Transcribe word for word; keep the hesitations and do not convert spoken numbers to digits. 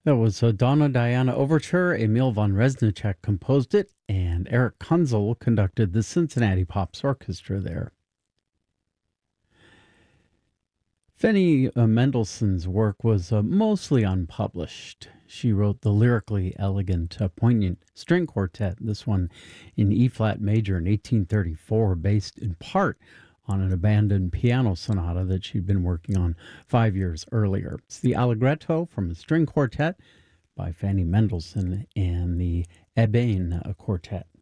That was a Donna Diana Overture. Emil von Reznicek composed it, and Eric Kunzel conducted the Cincinnati Pops Orchestra there. Fanny uh, Mendelssohn's work was uh, mostly unpublished. She wrote the lyrically elegant, uh, poignant string quartet, this one in E-flat major in eighteen thirty-four, based in part on an abandoned piano sonata that she'd been working on five years earlier. It's the Allegretto from a string quartet by Fanny Mendelssohn and the Ebbene Quartet.